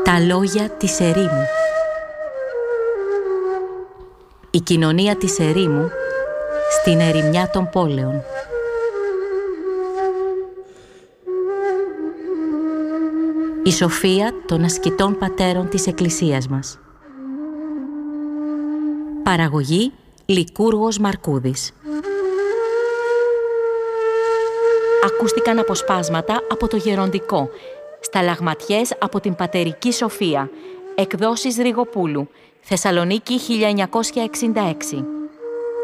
Τα λόγια της ερήμου. Η κοινωνία της ερήμου στην ερημιά των πόλεων. Η σοφία των ασκητών πατέρων της Εκκλησίας μας. Παραγωγή Λικούργος Μαρκούδης. Ακούστηκαν αποσπάσματα από το Γεροντικό, σταλαγματιές από την Πατερική Σοφία, εκδόσεις Ριγοπούλου, Θεσσαλονίκη 1966.